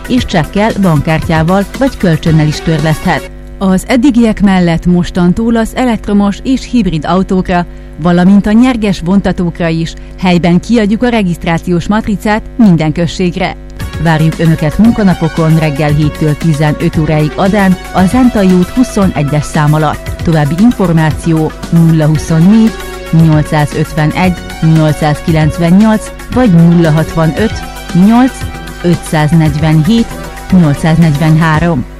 és csekkel, bankkártyával vagy kölcsönnel is törleszthet. Az eddigiek mellett mostantól az elektromos és hibrid autókra, valamint a nyerges vontatókra is helyben kiadjuk a regisztrációs matricát minden községre. Várjuk Önöket munkanapokon reggel 7-től 15 óráig Adán, a Zentai út 21-es szám alatt. További információ 024 851 898 vagy 065 8 547 843.